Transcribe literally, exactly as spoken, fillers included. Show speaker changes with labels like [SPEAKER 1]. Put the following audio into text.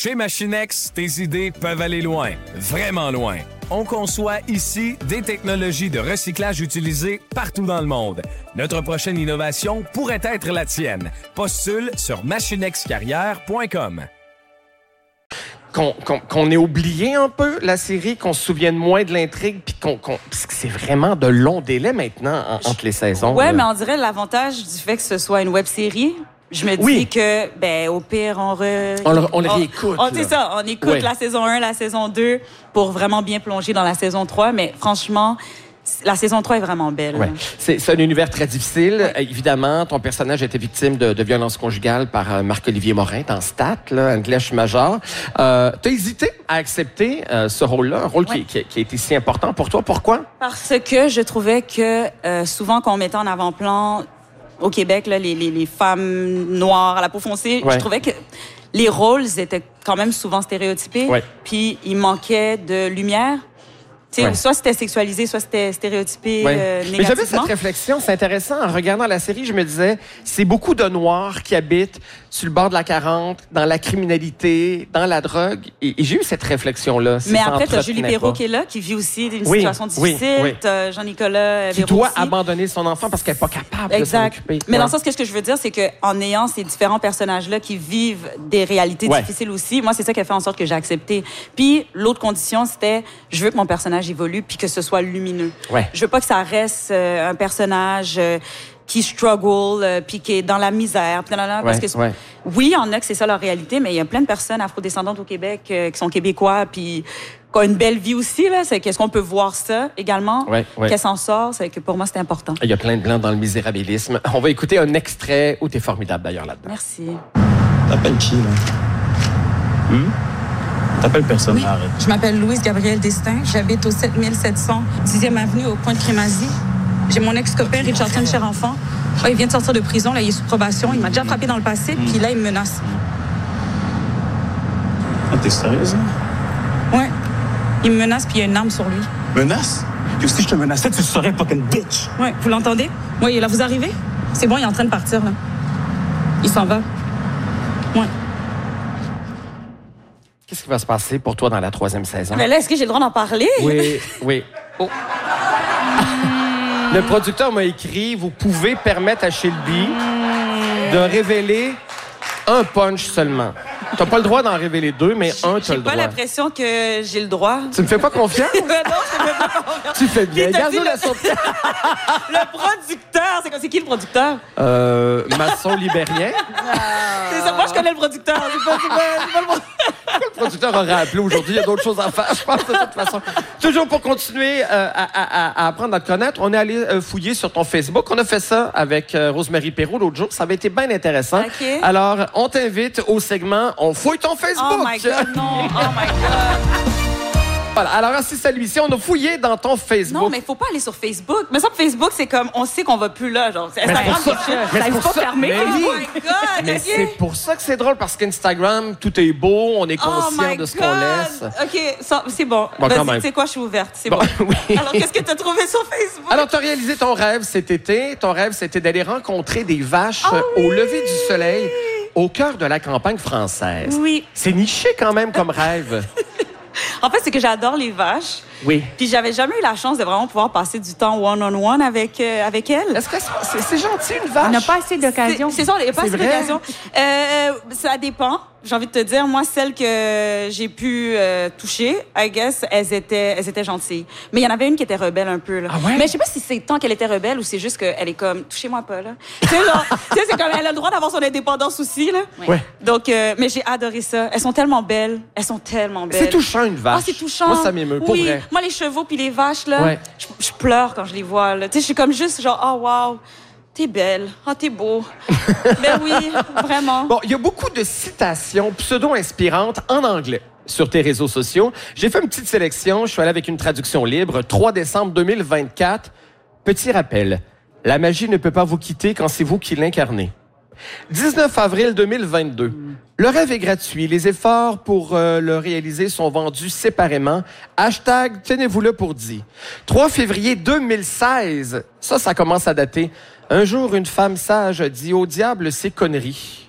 [SPEAKER 1] Chez Machinex, tes idées peuvent aller loin, vraiment loin. On conçoit ici des technologies de recyclage utilisées partout dans le monde. Notre prochaine innovation pourrait être la tienne. Postule sur machinex carrière point com.
[SPEAKER 2] Qu'on, qu'on, qu'on ait oublié un peu la série, qu'on se souvienne moins de l'intrigue, puis qu'on, qu'on... Parce que c'est vraiment de longs délais maintenant en, entre les saisons.
[SPEAKER 3] Ouais,
[SPEAKER 2] là.
[SPEAKER 3] mais on dirait l'avantage du fait que ce soit une web-série. Je me dis
[SPEAKER 2] Oui.
[SPEAKER 3] que, ben, au pire, on re...
[SPEAKER 2] On le, on le réécoute.
[SPEAKER 3] On, c'est ça, on écoute
[SPEAKER 2] Ouais.
[SPEAKER 3] la saison un, la saison deux pour vraiment bien plonger dans la saison trois. Mais franchement, la saison trois est vraiment belle.
[SPEAKER 2] Ouais. C'est, c'est un univers très difficile.
[SPEAKER 3] Ouais.
[SPEAKER 2] Euh, évidemment, ton personnage a été victime de, de violences conjugales par euh, Marc-Olivier Morin dans Stat, là, English Major. Euh, t'as hésité à accepter euh, ce rôle-là, un rôle
[SPEAKER 3] Ouais.
[SPEAKER 2] qui, qui, qui a été si important pour toi. Pourquoi?
[SPEAKER 3] Parce que je trouvais que euh, souvent, quand on mettait en avant-plan au Québec, là, les, les, les femmes noires à la peau foncée,
[SPEAKER 2] Ouais.
[SPEAKER 3] je trouvais que les rôles étaient quand même souvent stéréotypés.
[SPEAKER 2] Ouais.
[SPEAKER 3] Puis il manquait de lumière. Tu sais,
[SPEAKER 2] Ouais.
[SPEAKER 3] soit c'était sexualisé, soit c'était stéréotypé
[SPEAKER 2] Ouais.
[SPEAKER 3] euh,
[SPEAKER 2] Mais j'avais
[SPEAKER 3] négativement.
[SPEAKER 2] cette réflexion, c'est intéressant. En regardant la série, je me disais, c'est beaucoup de Noirs qui habitent sur le bord de la quarante, dans la criminalité, dans la drogue. Et, et j'ai eu cette réflexion-là.
[SPEAKER 3] Mais après, t'as Julie Perrault qui est là, qui vit aussi une
[SPEAKER 2] Oui,
[SPEAKER 3] situation
[SPEAKER 2] oui,
[SPEAKER 3] difficile.
[SPEAKER 2] oui.
[SPEAKER 3] T'as Jean-Nicolas
[SPEAKER 2] qui
[SPEAKER 3] Véro
[SPEAKER 2] doit
[SPEAKER 3] aussi.
[SPEAKER 2] abandonner son enfant parce qu'elle n'est pas capable de s'en
[SPEAKER 3] Exact.
[SPEAKER 2] occuper.
[SPEAKER 3] Mais
[SPEAKER 2] Ouais.
[SPEAKER 3] dans le sens, qu'est-ce que je veux dire, c'est qu'en ayant ces différents personnages-là qui vivent des réalités
[SPEAKER 2] Ouais.
[SPEAKER 3] difficiles aussi, moi, c'est ça qui a fait en sorte que j'ai accepté. Puis, l'autre condition, c'était, je veux que mon personnage évolue puis que ce soit lumineux.
[SPEAKER 2] Ouais.
[SPEAKER 3] Je veux pas que ça reste euh, un personnage euh, qui struggle, euh, puis qui est dans la misère. Puis, nanana, parce
[SPEAKER 2] Ouais,
[SPEAKER 3] que,
[SPEAKER 2] ouais.
[SPEAKER 3] oui, il y en a que c'est ça leur réalité, mais il y a plein de personnes afrodescendantes au Québec euh, qui sont québécois, puis qui ont une belle vie aussi. Là. C'est qu'est-ce qu'on peut voir ça également,
[SPEAKER 2] Ouais, ouais.
[SPEAKER 3] qu'elle s'en sort, c'est que pour moi, c'est important.
[SPEAKER 2] Il y a plein de blancs dans le misérabilisme. On va écouter un extrait où tu es formidable d'ailleurs là-dedans.
[SPEAKER 3] Merci.
[SPEAKER 4] T'appelles qui, là? Hum? T'appelles personne,
[SPEAKER 5] Oui,
[SPEAKER 4] arrête.
[SPEAKER 5] je m'appelle Louise Gabrielle Destin. J'habite au sept mille sept cents dixième avenue au coin de Crémazie. J'ai mon ex-copain Richardson Cher-Enfant. Ouais, il vient de sortir de prison, là, il est sous probation. Il m'a déjà frappé dans le passé, puis là, il me menace.
[SPEAKER 4] Ah, t'es sérieuse, hein?
[SPEAKER 5] Ouais. Il me menace, puis il y a une arme sur lui.
[SPEAKER 4] Menace? Que si je te menaçais, tu serais fucking bitch!
[SPEAKER 5] Ouais, vous l'entendez? Oui, là, vous arrivez? C'est bon, il est en train de partir, là. Il s'en va. Ouais.
[SPEAKER 2] Qu'est-ce qui va se passer pour toi dans la troisième saison?
[SPEAKER 3] Mais là, est-ce que j'ai le droit d'en parler?
[SPEAKER 2] Oui, oui. Oh. Le producteur m'a écrit, vous pouvez permettre à Shelby de révéler un punch seulement. T'as pas le droit d'en révéler deux, mais un, t'as
[SPEAKER 3] J'ai
[SPEAKER 2] le
[SPEAKER 3] pas
[SPEAKER 2] droit.
[SPEAKER 3] l'impression que j'ai le droit.
[SPEAKER 2] Tu me fais pas confiance?
[SPEAKER 3] non, je me fais pas confiance.
[SPEAKER 2] Tu fais bien.
[SPEAKER 3] Puis t'as
[SPEAKER 2] Garde-nous
[SPEAKER 3] dit
[SPEAKER 2] la
[SPEAKER 3] le-
[SPEAKER 2] surprise.
[SPEAKER 3] Le producteur, c'est, quoi- c'est qui le producteur?
[SPEAKER 2] Euh, maçon libérien.
[SPEAKER 3] C'est ça, moi je connais le producteur. C'est pas, c'est pas, c'est pas le producteur.
[SPEAKER 2] Le producteur aura appelé aujourd'hui. Il y a d'autres choses à faire, je pense, de toute façon. Toujours pour continuer euh, à, à, à apprendre à te connaître, on est allé euh, fouiller sur ton Facebook. On a fait ça avec euh, Rosemary Perrault l'autre jour. Ça avait été bien intéressant.
[SPEAKER 3] OK.
[SPEAKER 2] Alors, on t'invite au segment On fouille ton Facebook.
[SPEAKER 3] Oh my God, non. Oh my God.
[SPEAKER 2] Voilà. Alors, assiste à l'émission. On a fouillé dans ton Facebook.
[SPEAKER 3] Non, mais il faut pas aller sur Facebook. Mais ça, Facebook, c'est comme, on sait qu'on va plus là. Genre, c'est
[SPEAKER 2] Mais c'est
[SPEAKER 3] Instagram,
[SPEAKER 2] pour ça-
[SPEAKER 3] c'est
[SPEAKER 2] mais
[SPEAKER 3] ça
[SPEAKER 2] c'est
[SPEAKER 3] n'est
[SPEAKER 2] pour
[SPEAKER 3] pas
[SPEAKER 2] ça-
[SPEAKER 3] fermé.
[SPEAKER 2] mais oui.
[SPEAKER 3] Oh my God,
[SPEAKER 2] Mais
[SPEAKER 3] OK.
[SPEAKER 2] c'est pour ça que c'est drôle, parce qu'Instagram, tout est beau, on est
[SPEAKER 3] Oh
[SPEAKER 2] conscient
[SPEAKER 3] my
[SPEAKER 2] de ce
[SPEAKER 3] God.
[SPEAKER 2] qu'on laisse.
[SPEAKER 3] OK, ça, c'est bon.
[SPEAKER 2] Bon, quand
[SPEAKER 3] Vas-y,
[SPEAKER 2] même.
[SPEAKER 3] tu sais quoi, je suis ouverte. C'est
[SPEAKER 2] Bon,
[SPEAKER 3] bon.
[SPEAKER 2] oui.
[SPEAKER 3] Alors, qu'est-ce que tu as trouvé sur Facebook?
[SPEAKER 2] Alors, tu as réalisé ton rêve cet été. Ton rêve, c'était d'aller rencontrer des vaches
[SPEAKER 3] Ah
[SPEAKER 2] euh,
[SPEAKER 3] oui!
[SPEAKER 2] au lever du soleil, au cœur de la campagne française.
[SPEAKER 3] Oui.
[SPEAKER 2] C'est niché quand même comme rêve.
[SPEAKER 3] En fait, c'est que j'adore les vaches.
[SPEAKER 2] Oui.
[SPEAKER 3] Puis j'avais jamais eu la chance de vraiment pouvoir passer du temps one-on-one avec, euh, avec elles.
[SPEAKER 2] Est-ce que c'est, c'est gentil, une vache?
[SPEAKER 6] On n'a pas assez d'occasion.
[SPEAKER 3] C'est c'est ça, il n'y a pas
[SPEAKER 2] C'est
[SPEAKER 3] assez
[SPEAKER 2] vrai?
[SPEAKER 3] d'occasion. Euh, ça dépend. J'ai envie de te dire, moi, celles que j'ai pu euh, toucher, I guess, elles étaient, elles étaient gentilles. Mais il y en avait une qui était rebelle un peu, là.
[SPEAKER 2] Ah ouais?
[SPEAKER 3] Mais je sais pas si c'est tant qu'elle était rebelle ou c'est juste qu'elle est comme, touchez-moi pas, là. tu sais, genre, tu sais, c'est comme, elle a le droit d'avoir son indépendance aussi, là.
[SPEAKER 2] Ouais.
[SPEAKER 3] Donc, euh, mais j'ai adoré ça. Elles sont tellement belles. Elles sont tellement belles.
[SPEAKER 2] C'est touchant, une vache.
[SPEAKER 3] Ah, c'est touchant.
[SPEAKER 2] Moi, ça m'émeut, pour
[SPEAKER 3] oui.
[SPEAKER 2] vrai.
[SPEAKER 3] Moi, les chevaux puis les vaches, là,
[SPEAKER 2] Ouais.
[SPEAKER 3] je, je pleure quand je les vois, là. Tu sais, je suis comme juste genre, oh, wow, t'es belle. Oh, t'es beau. Ben oui, vraiment.
[SPEAKER 2] Bon, il y a beaucoup de citations pseudo-inspirantes en anglais sur tes réseaux sociaux. J'ai fait une petite sélection. Je suis allé avec une traduction libre. trois décembre deux mille vingt-quatre. Petit rappel. La magie ne peut pas vous quitter quand c'est vous qui l'incarnez. dix-neuf avril deux mille vingt-deux. Le rêve est gratuit. Les efforts pour euh, le réaliser sont vendus séparément. Hashtag tenez-vous-le pour dit. trois février deux mille seize. Ça, ça commence à dater. Un jour, une femme sage dit au diable ses conneries.